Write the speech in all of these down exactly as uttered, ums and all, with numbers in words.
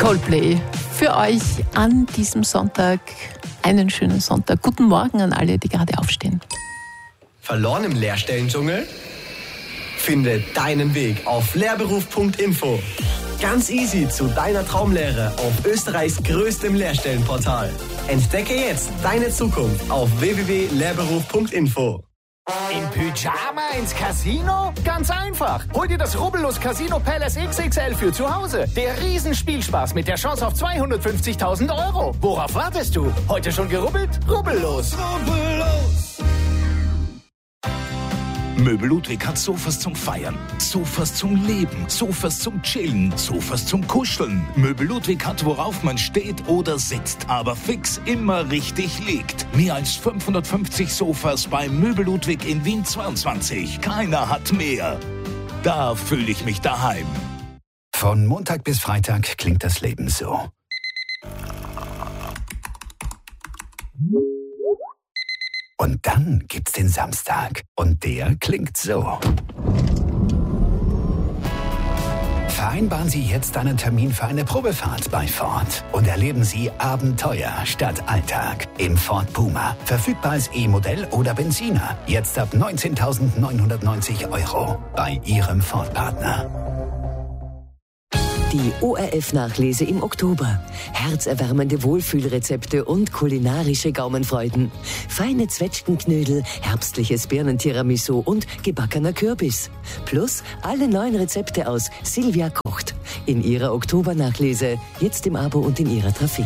Coldplay für euch an diesem Sonntag. Einen schönen Sonntag. Guten Morgen an alle, die gerade aufstehen. Verloren im Lehrstellendschungel? Finde deinen Weg auf lehrberuf punkt info. Ganz easy zu deiner Traumlehre auf Österreichs größtem Lehrstellenportal. Entdecke jetzt deine Zukunft auf w w w punkt lehrberuf punkt info. In Pyjama ins Casino? Ganz einfach. Hol dir das Rubbellos Casino Palace X X L für zu Hause. Der Riesenspielspaß mit der Chance auf zweihundertfünfzigtausend Euro. Worauf wartest du? Heute schon gerubbelt? Rubbellos. Rubbellos. Möbel Ludwig hat Sofas zum Feiern, Sofas zum Leben, Sofas zum Chillen, Sofas zum Kuscheln. Möbel Ludwig hat, worauf man steht oder sitzt, aber fix immer richtig liegt. Mehr als fünfhundertfünfzig Sofas bei Möbel Ludwig in Wien zweiundzwanzig. Keiner hat mehr. Da fühle ich mich daheim. Von Montag bis Freitag klingt das Leben so. Und dann gibt's den Samstag. Und der klingt so. Vereinbaren Sie jetzt einen Termin für eine Probefahrt bei Ford und erleben Sie Abenteuer statt Alltag im Ford Puma. Verfügbar als E-Modell oder Benziner. Jetzt ab neunzehntausendneunhundertneunzig Euro bei Ihrem Ford-Partner. Die O R F-Nachlese im Oktober. Herzerwärmende Wohlfühlrezepte und kulinarische Gaumenfreuden. Feine Zwetschgenknödel, herbstliches Birnentiramisu und gebackener Kürbis. Plus alle neuen Rezepte aus Silvia kocht. In ihrer Oktober-Nachlese, jetzt im Abo und in ihrer Trafik.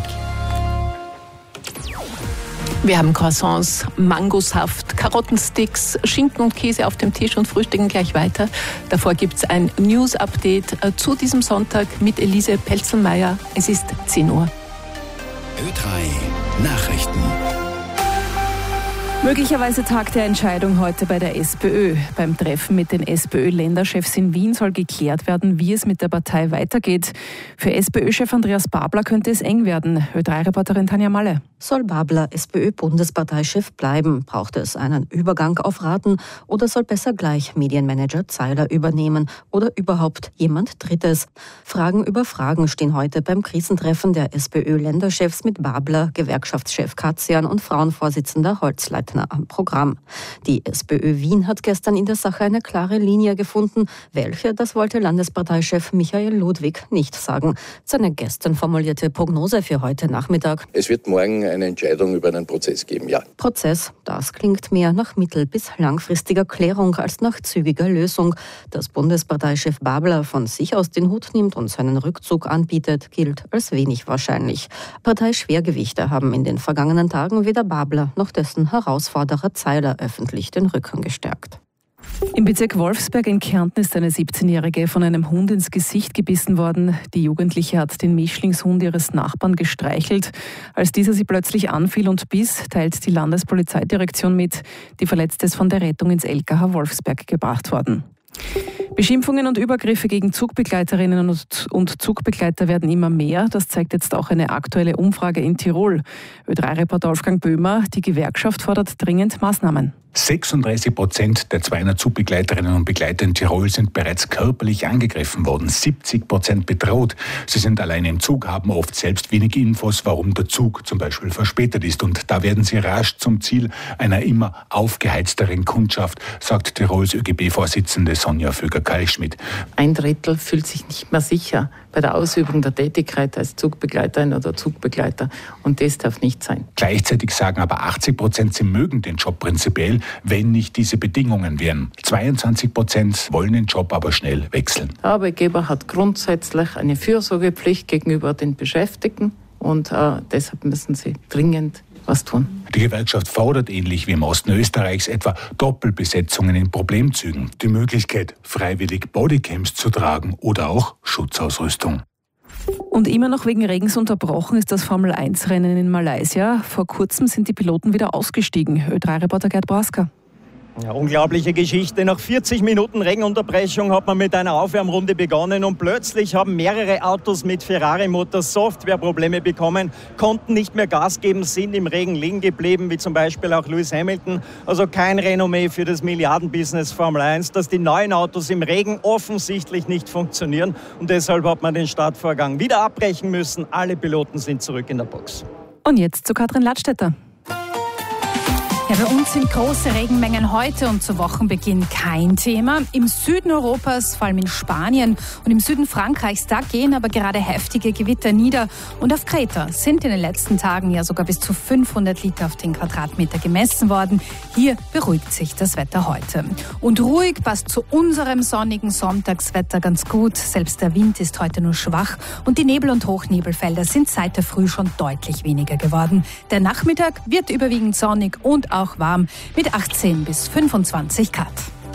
Wir haben Croissants, Mangosaft, Karottensticks, Schinken und Käse auf dem Tisch und frühstücken gleich weiter. Davor gibt es ein News-Update zu diesem Sonntag mit Elise Pelzelmeier. Es ist zehn Uhr. Ö drei Nachrichten. Möglicherweise Tag der Entscheidung heute bei der SPÖ. Beim Treffen mit den SPÖ-Länderchefs in Wien soll geklärt werden, wie es mit der Partei weitergeht. Für SPÖ-Chef Andreas Babler könnte es eng werden. Ö drei Reporterin Tanja Malle. Soll Babler SPÖ-Bundesparteichef bleiben? Braucht es einen Übergang auf Raten? Oder soll besser gleich Medienmanager Zeiler übernehmen? Oder überhaupt jemand Drittes? Fragen über Fragen stehen heute beim Krisentreffen der SPÖ-Länderchefs mit Babler, Gewerkschaftschef Katzian und Frauenvorsitzender Holzleitner am Programm. Die SPÖ Wien hat gestern in der Sache eine klare Linie gefunden. Welche, das wollte Landesparteichef Michael Ludwig nicht sagen. Seine gestern formulierte Prognose für heute Nachmittag. Es wird morgen eine Entscheidung über einen Prozess geben, ja. Prozess, das klingt mehr nach mittel- bis langfristiger Klärung als nach zügiger Lösung. Dass Bundesparteichef Babler von sich aus den Hut nimmt und seinen Rückzug anbietet, gilt als wenig wahrscheinlich. Parteischwergewichte haben in den vergangenen Tagen weder Babler noch dessen Herausforderer Zeiler öffentlich den Rücken gestärkt. Im Bezirk Wolfsberg in Kärnten ist eine siebzehnjährige von einem Hund ins Gesicht gebissen worden. Die Jugendliche hat den Mischlingshund ihres Nachbarn gestreichelt. Als dieser sie plötzlich anfiel und biss, teilt die Landespolizeidirektion mit. Die Verletzte ist von der Rettung ins L K H Wolfsberg gebracht worden. Beschimpfungen und Übergriffe gegen Zugbegleiterinnen und Zugbegleiter werden immer mehr. Das zeigt jetzt auch eine aktuelle Umfrage in Tirol. Ö drei Reporter Wolfgang Böhmer, die Gewerkschaft fordert dringend Maßnahmen. sechsunddreißig Prozent der zweihundert Zugbegleiterinnen und Begleiter in Tirol sind bereits körperlich angegriffen worden, siebzig Prozent bedroht. Sie sind alleine im Zug, haben oft selbst wenig Infos, warum der Zug zum Beispiel verspätet ist. Und da werden sie rasch zum Ziel einer immer aufgeheizteren Kundschaft, sagt Tirols Ö G B-Vorsitzende Sonja Vöger-Kalschmidt. Ein Drittel fühlt sich nicht mehr sicher bei der Ausübung der Tätigkeit als Zugbegleiterin oder Zugbegleiter. Und das darf nicht sein. Gleichzeitig sagen aber achtzig Prozent, sie mögen den Job prinzipiell, wenn nicht diese Bedingungen wären. zweiundzwanzig Prozent wollen den Job aber schnell wechseln. Der Arbeitgeber hat grundsätzlich eine Fürsorgepflicht gegenüber den Beschäftigten und äh, deshalb müssen sie dringend was tun. Die Gewerkschaft fordert ähnlich wie im Osten Österreichs etwa Doppelbesetzungen in Problemzügen, die Möglichkeit, freiwillig Bodycams zu tragen oder auch Schutzausrüstung. Und immer noch wegen Regens unterbrochen ist das Formel eins Rennen in Malaysia. Vor kurzem sind die Piloten wieder ausgestiegen. Ö drei Reporter Gerd Brasker. Ja, unglaubliche Geschichte. Nach vierzig Minuten Regenunterbrechung hat man mit einer Aufwärmrunde begonnen und plötzlich haben mehrere Autos mit Ferrari-Motor Softwareprobleme bekommen, konnten nicht mehr Gas geben, sind im Regen liegen geblieben, wie zum Beispiel auch Lewis Hamilton. Also kein Renommee für das Milliardenbusiness Formel eins, dass die neuen Autos im Regen offensichtlich nicht funktionieren und deshalb hat man den Startvorgang wieder abbrechen müssen. Alle Piloten sind zurück in der Box. Und jetzt zu Katrin Ladstätter. Ja, bei uns sind große Regenmengen heute und zu Wochenbeginn kein Thema. Im Süden Europas, vor allem in Spanien und im Süden Frankreichs, da gehen aber gerade heftige Gewitter nieder. Und auf Kreta sind in den letzten Tagen ja sogar bis zu fünfhundert Liter auf den Quadratmeter gemessen worden. Hier beruhigt sich das Wetter heute. Und ruhig passt zu unserem sonnigen Sonntagswetter ganz gut. Selbst der Wind ist heute nur schwach und die Nebel- und Hochnebelfelder sind seit der Früh schon deutlich weniger geworden. Der Nachmittag wird überwiegend sonnig und auch warm mit achtzehn bis fünfundzwanzig Grad.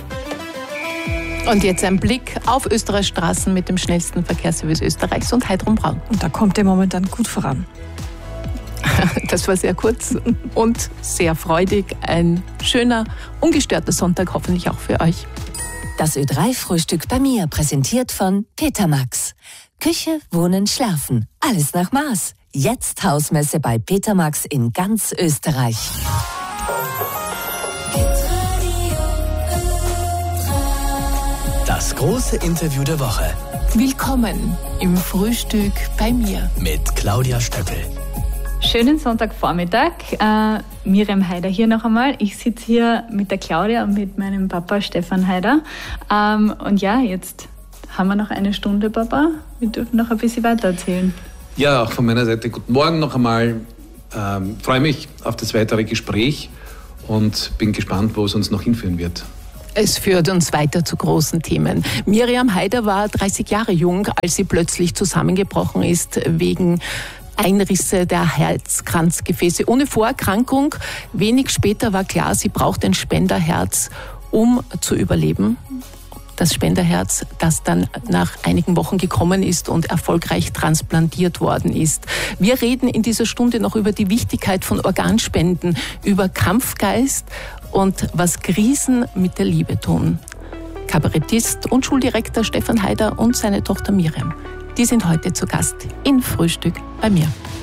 Und jetzt ein Blick auf Österreichs Straßen mit dem schnellsten Verkehrsservice Österreichs und Heidrun Braun. Und da kommt ihr momentan gut voran. Das war sehr kurz und sehr freudig. Ein schöner, ungestörter Sonntag, hoffentlich auch für euch. Das Ö drei Frühstück bei mir, präsentiert von Petermax. Küche, Wohnen, Schlafen. Alles nach Maß. Jetzt Hausmesse bei Petermax in ganz Österreich. Das große Interview der Woche Willkommen im Frühstück bei mir mit Claudia Stöckl. Schönen Sonntagvormittag. Äh, Miriam Haider hier noch einmal. Ich sitze hier mit der Claudia und mit meinem Papa Stefan Haider. Ähm, und ja, jetzt haben wir noch eine Stunde, Papa. Wir dürfen noch ein bisschen weiter erzählen. Ja, auch von meiner Seite guten Morgen noch einmal. Ähm, freue mich auf das weitere Gespräch und bin gespannt, wo es uns noch hinführen wird. Es führt uns weiter zu großen Themen. Miriam Haider war dreißig Jahre jung, als sie plötzlich zusammengebrochen ist wegen Einrisse der Herzkranzgefäße ohne Vorerkrankung. Wenig später war klar, sie braucht ein Spenderherz, um zu überleben. Das Spenderherz, das dann nach einigen Wochen gekommen ist und erfolgreich transplantiert worden ist. Wir reden in dieser Stunde noch über die Wichtigkeit von Organspenden, über Kampfgeist und was Krisen mit der Liebe tun. Kabarettist und Schuldirektor Stefan Haider und seine Tochter Miriam, die sind heute zu Gast in Frühstück bei mir.